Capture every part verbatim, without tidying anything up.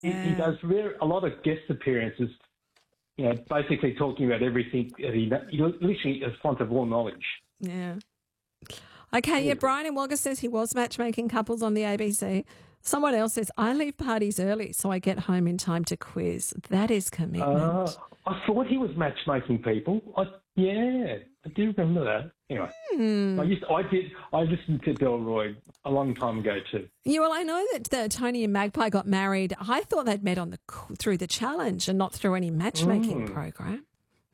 he, he does very, a lot of guest appearances, you know, basically talking about everything. That he, he literally is font of all knowledge. Yeah. Okay, yeah, Brian in Wagga says he was matchmaking couples on the A B C. Someone else says, I leave parties early so I get home in time to quiz. That is commitment. Uh, I thought he was matchmaking people. I, yeah, I do remember that. Anyway, Hmm. I used, I did. I listened to Delroy a long time ago too. Yeah, well, I know that the Tony and Magpie got married. I thought they'd met on the through the challenge and not through any matchmaking Mm. program.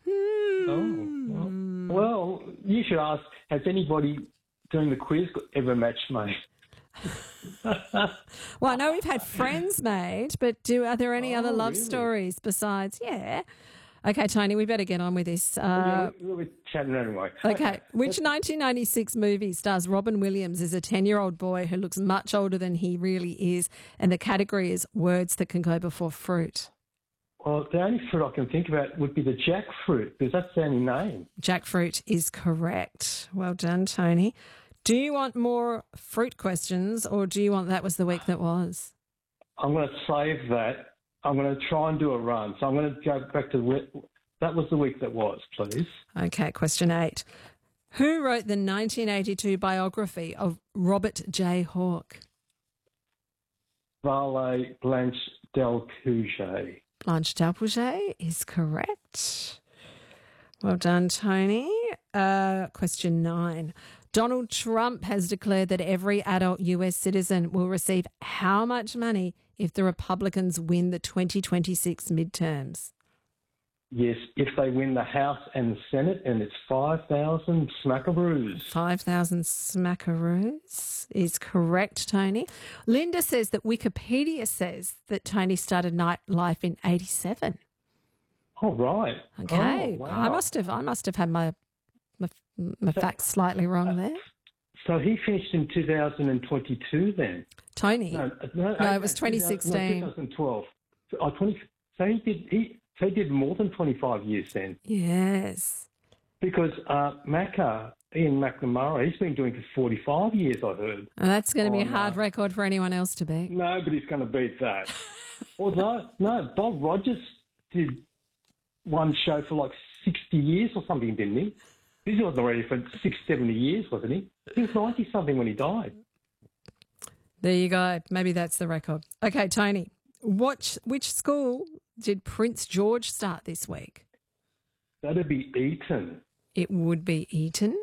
Oh, well, well, you should ask, has anybody doing the quiz ever matched mate? Well, I know we've had friends made, but do are there any Oh, other love really? stories besides? Yeah. Okay, Tony, we better get on with this. Uh, yeah, we're chatting anyway. okay, which nineteen ninety-six movie stars Robin Williams as a ten-year-old boy who looks much older than he really is, and the category is words that can go before fruit? Well, the only fruit I can think about would be the jackfruit, because that's the only name. Jackfruit is correct. Well done, Tony. Do you want more fruit questions, or do you want that was the week that was? I'm going to save that. I'm going to try and do a run. So I'm going to go back to the, that was the week that was, please. Okay, question eight. Who wrote the nineteen eighty-two biography of Robert J. Hawke? Valet Blanche Delcouche. Blanche Delpouget is correct. Well done, Tony. Uh, question nine. Donald Trump has declared that every adult U S citizen will receive how much money if the Republicans win the twenty twenty-six midterms? Yes, if they win the House and the Senate, and it's five thousand smackaroos. five thousand smackaroos is correct, Tony. Linda says that Wikipedia says that Tony started nightlife in eighty-seven. Oh, right. Okay. Oh, wow. I must have I must have had my my, my facts slightly wrong there. So he finished in two thousand twenty-two then? Tony. No, no, No, it was twenty sixteen. No, twenty twelve. Oh, twenty, so he did, he, so he did more than twenty-five years then? Yes. Because uh, Macca, Ian McNamara, he's been doing it for forty-five years, I heard. And that's going to be Oh, a hard no. record for anyone else to beat. Nobody's going to beat that. Although, no, Bob Rogers did one show for like sixty years or something, didn't he? He wasn't already for six, seventy years, wasn't he? He was ninety-something when he died. There you go. Maybe that's the record. Okay, Tony. What, which school did Prince George start this week? That'd be Eton. It would be Eton.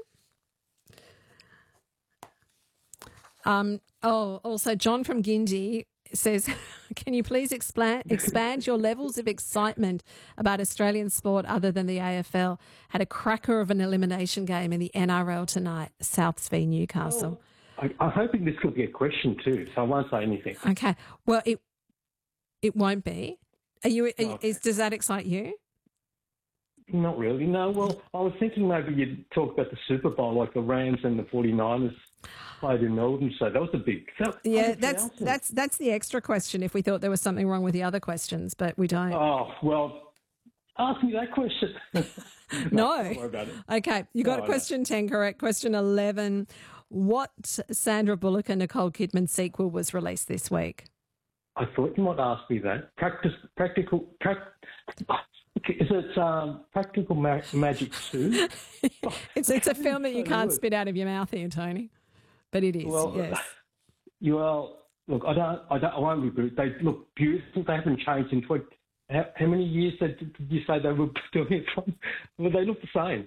Um, oh, also John from Gindi says, can you please expand, expand your levels of excitement about Australian sport other than the A F L? Had a cracker of an elimination game in the N R L tonight, Souths v Newcastle. I, I'm hoping this could be a question too, so I won't say anything. Okay. Well, it it won't be. Are you? Are, Okay. is, does that excite you? Not really, no. Well, I was thinking maybe you'd talk about the Super Bowl, like the Rams and the forty-niners played in Melbourne, so that was a big... So Yeah, that's that's that's the extra question if we thought there was something wrong with the other questions, but we don't. Oh, well, ask me that question. No. Don't worry about it. Okay, you got No, no. question ten correct. Question eleven. What Sandra Bullock and Nicole Kidman sequel was released this week? I thought you might ask me that. Practice, practical... Prac, is it um, Practical Ma- Magic two? It's it's a film that you So can't good. spit out of your mouth here, Tony. But it is, Well, yes. You well, look, I don't, I don't, I won't be rude. They look beautiful. They haven't changed in twenty. How, how many years did, did you say they were doing it from? Well, they look the same.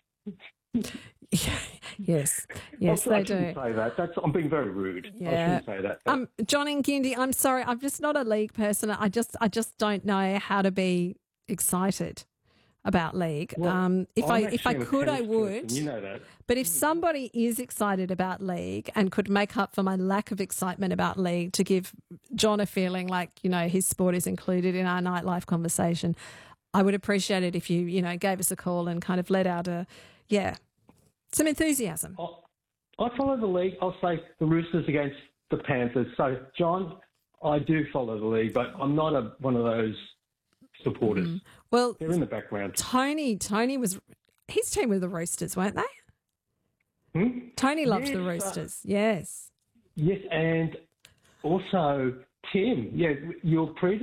Yes, yes, I, I they shouldn't do. say that. That's I'm being very rude. I Yeah. shouldn't say that. Um, John and Gindi, I'm sorry, I'm just not a league person. I just, I just don't know how to be excited about league. Well, um, if I'm I, if I actually a could, I tennis would. person, you know that. But if somebody is excited about league and could make up for my lack of excitement about league to give John a feeling like, you know, his sport is included in our nightlife conversation, I would appreciate it if you, you know, gave us a call and kind of let out a, yeah, some enthusiasm. I, I follow the league. I'll say the Roosters against the Panthers. So, John, I do follow the league, but I'm not a, one of those supporters. Mm. Well, They're in the background. Tony, Tony was, his team were the Roosters, weren't they? Hmm? Tony loved Yes, the uh, Roosters, yes. Yes, and also Tim. Yeah, your previous